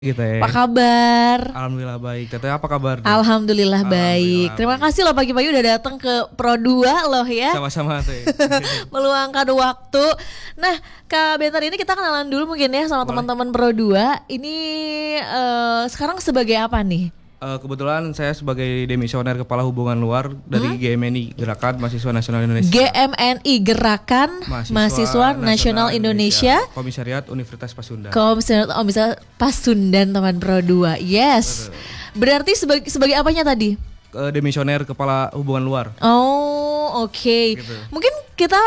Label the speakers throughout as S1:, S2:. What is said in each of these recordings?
S1: Gitu
S2: Apa
S1: ya.
S2: kabar?
S1: Alhamdulillah baik. Teteh apa kabar tuh?
S2: Alhamdulillah baik.
S1: Alhamdulillah
S2: Terima
S1: baik.
S2: kasih loh pagi-pagi udah datang ke Pro 2 loh ya.
S1: Sama-sama teh.
S2: Meluangkan waktu. Nah, Kak Bentar ini kita kenalan dulu mungkin ya sama
S1: Boleh.
S2: teman-teman Pro 2. Ini sekarang sebagai apa nih?
S1: Kebetulan saya sebagai demisioner kepala hubungan luar dari GMNI Gerakan Mahasiswa Nasional Indonesia.
S2: GMNI Gerakan Mahasiswa Nasional Indonesia.
S1: Komisariat Universitas Pasundan.
S2: Bisa Pasundan teman Pro 2. Yes. Berarti sebagai apanya tadi?
S1: Demisioner kepala hubungan luar.
S2: Oh, oke.
S1: Gitu.
S2: Mungkin kita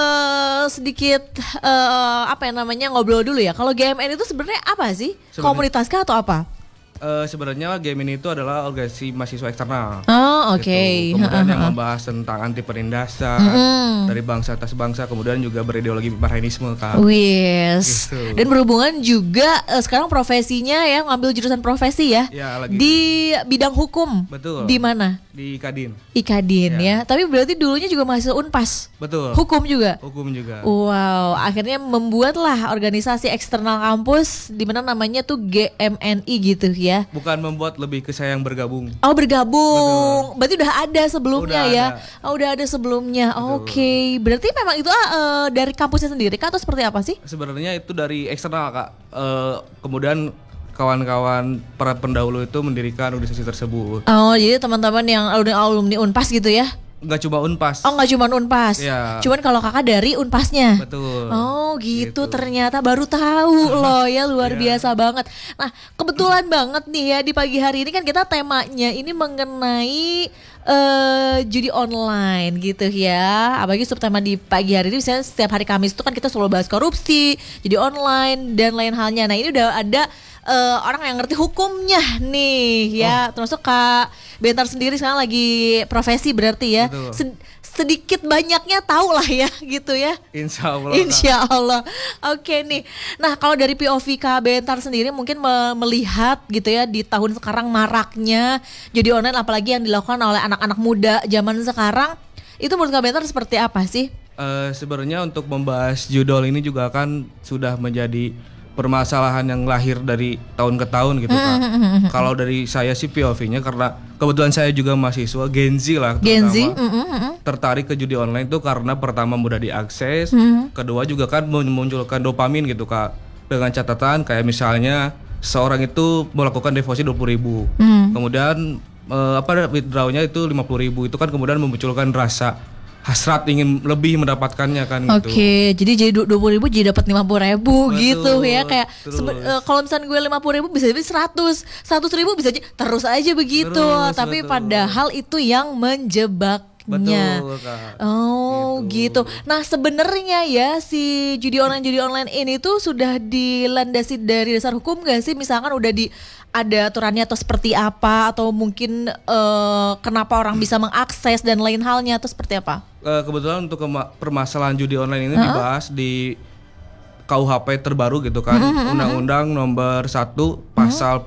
S2: sedikit apa ya namanya ngobrol dulu ya. Kalau GMN itu sebenarnya apa sih? Komunitas kah atau apa?
S1: Sebenarnya GMNI itu adalah organisasi mahasiswa eksternal.
S2: Oh, oke.
S1: Gitu. Kemudian yang membahas tentang anti penindasan dari bangsa atas bangsa, kemudian juga berideologi marxisme kan.
S2: Wis.
S1: Gitu.
S2: Dan berhubungan juga sekarang profesinya ya ngambil jurusan profesi ya.
S1: Ya, lagi
S2: di bidang hukum.
S1: Betul.
S2: Di mana?
S1: Di Kadin.
S2: Ikadin ya. Tapi berarti dulunya juga mahasiswa Unpas.
S1: Betul.
S2: Hukum juga.
S1: Hukum juga.
S2: Wow, akhirnya membuatlah organisasi eksternal kampus di mana namanya tuh GMNI gitu ya.
S1: Bukan membuat, lebih ke saya yang bergabung.
S2: Oh, bergabung. Berarti udah ada sebelumnya
S1: Udah
S2: ya.
S1: ada.
S2: Oh, udah ada sebelumnya. Oke. Berarti memang itu dari kampusnya sendiri kah atau seperti apa sih?
S1: Sebenarnya itu dari eksternal Kak. Kemudian kawan-kawan para pendahulu itu mendirikan organisasi tersebut.
S2: Oh, jadi teman-teman yang alumni Unpas gitu ya.
S1: Nggak cuma Unpas.
S2: Oh, nggak cuma Unpas.
S1: Iya.
S2: Cuman kalau kakak dari Unpasnya.
S1: Betul.
S2: Oh gitu. Ternyata baru tahu loh ya, luar
S1: Iya.
S2: biasa banget. Nah, kebetulan banget nih ya di pagi hari ini kan kita temanya ini mengenai judi online gitu ya. Apalagi subtema di pagi hari ini misalnya setiap hari Kamis itu kan kita selalu bahas korupsi, judi online dan lain halnya. Nah, ini udah ada orang yang ngerti hukumnya nih ya. Termasuk Kak Bentar sendiri sekarang lagi profesi berarti ya.
S1: Betul.
S2: Sedikit banyaknya tahu lah ya gitu ya.
S1: Insya Allah. Kak.
S2: Insya Allah. Oke nih. Nah, kalau dari POV Kak Bentar sendiri mungkin melihat gitu ya di tahun sekarang maraknya judi online apalagi yang dilakukan oleh anak-anak muda zaman sekarang, itu menurut Kak Bentar seperti apa sih?
S1: Sebenarnya untuk membahas judol ini juga kan sudah menjadi permasalahan yang lahir dari tahun ke tahun gitu Kak. Kalau dari saya sih POV-nya karena kebetulan saya juga mahasiswa Gen Z lah
S2: Gen Z,
S1: terutama tertarik ke judi online itu karena pertama mudah diakses, kedua juga kan memunculkan dopamin gitu Kak. Dengan catatan kayak misalnya seorang itu melakukan deposit 20.000, kemudian withdrawnya itu 50.000, itu kan kemudian memunculkan rasa hasrat ingin lebih mendapatkannya kan gitu.
S2: Oke, jadi 20.000 jadi dapat 50.000 gitu ya kayak
S1: terus.
S2: Kalau misalnya gue 50.000 bisa jadi 100.000 bisa jadi terus aja begitu.
S1: Terus,
S2: Tapi
S1: betul.
S2: padahal itu yang menjebaknya.
S1: Betul Kak.
S2: Oh gitu. Nah sebenarnya ya si judi online ini tuh sudah dilandasi dari dasar hukum gak sih? Misalkan udah ada aturannya atau seperti apa, atau mungkin kenapa orang bisa mengakses dan lain halnya atau seperti apa?
S1: Kebetulan untuk permasalahan judi online ini dibahas di KUHP terbaru gitu kan. Undang-Undang nomor 1 pasal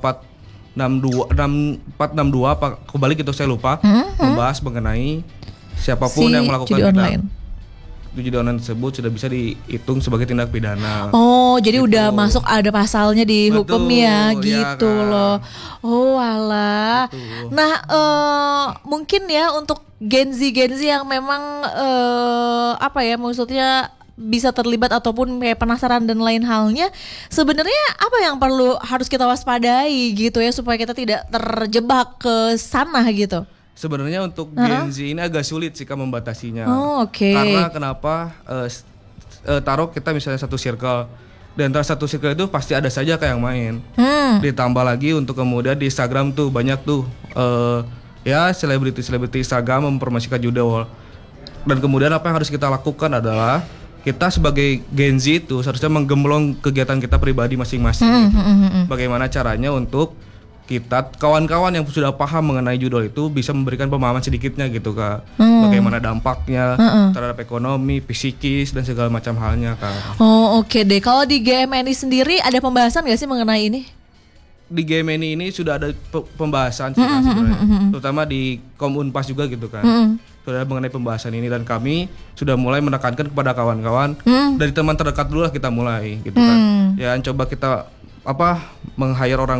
S1: 462 apa kembali gitu saya lupa, membahas mengenai siapapun
S2: Si
S1: yang melakukan
S2: judi online.
S1: judi online tersebut sudah bisa dihitung sebagai tindak pidana.
S2: Oh, jadi
S1: Gitu.
S2: udah masuk ada pasalnya di hukum
S1: Betul,
S2: ya,
S1: iya
S2: gitu
S1: kan.
S2: loh. Oh, alah.
S1: Betul.
S2: Nah, mungkin ya untuk Gen Z yang memang apa ya, maksudnya bisa terlibat ataupun kayak penasaran dan lain halnya, sebenarnya apa yang harus kita waspadai gitu ya supaya kita tidak terjebak ke sana gitu.
S1: Sebenarnya untuk Gen Z ini agak sulit sih Kak membatasinya.
S2: Oh, oke.
S1: Karena kenapa? Taruh kita misalnya satu circle, dan antara satu circle itu pasti ada saja kayak yang main. Ditambah lagi untuk kemudian di Instagram tuh banyak tuh ya selebriti Instagram mempromosikan judol. Dan kemudian apa yang harus kita lakukan adalah kita sebagai Gen Z itu seharusnya menggemblong kegiatan kita pribadi masing-masing. Gitu. Bagaimana caranya untuk kita kawan-kawan yang sudah paham mengenai judol itu bisa memberikan pemahaman sedikitnya gitu Kak. Bagaimana dampaknya terhadap ekonomi, psikis dan segala macam halnya Kak.
S2: Oh, oke deh. Kalau di GMNI sendiri ada pembahasan gak sih mengenai ini?
S1: Di GMNI ini sudah ada pembahasan sih Kak, sebenarnya. Terutama di Komunpas juga gitu kan. Sudah ada mengenai pembahasan ini dan kami sudah mulai menekankan kepada kawan-kawan dari teman terdekat dulu lah kita mulai gitu kan. Ya coba kita apa meng-hire orang